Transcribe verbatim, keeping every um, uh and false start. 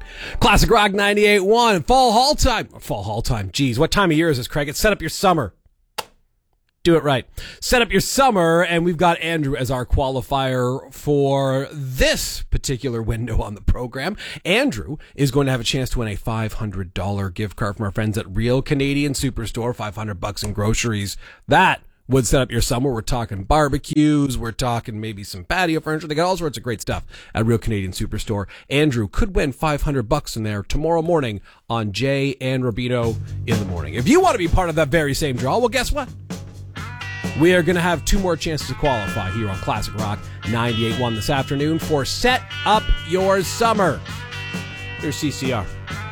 Classic Rock ninety-eight point one. Fall hall time. Fall hall time. Geez, what time of year is this, Craig? It's set up your summer. Do it right. Set up your summer, and we've got Andrew as our qualifier for this particular window on the program. Andrew is going to have a chance to win a five hundred dollars gift card from our friends at Real Canadian Superstore, five hundred bucks in groceries. That would set up your summer. We're talking barbecues. We're talking maybe some patio furniture. They got all sorts of great stuff at Real Canadian Superstore. Andrew could win five hundred bucks in there tomorrow morning on Jay and Rubino in the morning. If you want to be part of that very same draw, well, guess what? We are going to have two more chances to qualify here on Classic Rock ninety-eight point one this afternoon for Set Up Your Summer. Here's C C R.